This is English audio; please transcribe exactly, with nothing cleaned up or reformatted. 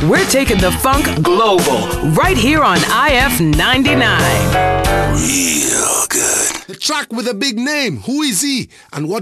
We're taking the funk global right here on I F ninety-nine. Real good. The track with a big name. Who is he? And what